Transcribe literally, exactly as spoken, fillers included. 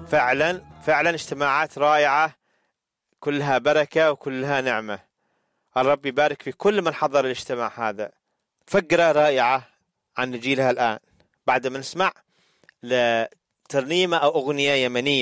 فعلا فعلا اجتماعات رائعة، كلها بركة وكلها نعمة. الرب يبارك في كل من حضر الاجتماع هذا. فقرة رائعة عن نجيلها الآن بعد ما نسمع لترنيمة أو أغنية يمنية.